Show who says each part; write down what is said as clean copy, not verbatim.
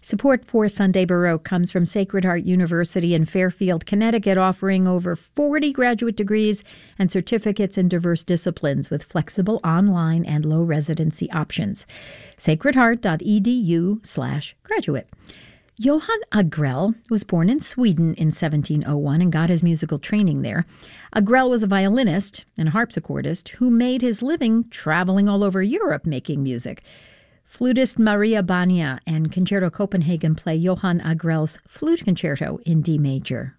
Speaker 1: Support for Sunday Baroque comes from Sacred Heart University in Fairfield, Connecticut, offering over 40 graduate degrees and certificates in diverse disciplines with flexible online and low residency options. sacredheart.edu/graduate. Johann Agrell was born in Sweden in 1701 and got his musical training there. Agrell was a violinist and harpsichordist who made his living traveling all over Europe making music. Flutist Maria Bania and Concerto Copenhagen play Johann Agrell's Flute Concerto in D major.